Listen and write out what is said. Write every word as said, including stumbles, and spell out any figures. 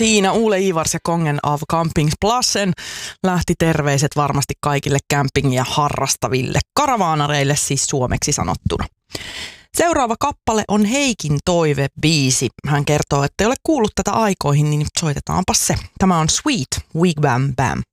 Siinä Ole Ivars ja Kongen av Campingsplatsen lähti terveiset varmasti kaikille campingia harrastaville karavaanareille, siis suomeksi sanottuna. Seuraava kappale on Heikin toivebiisi. Hän kertoo, että ei ole kuullut tätä aikoihin, niin soitetaanpa se. Tämä on Sweet Wig Bam Bam.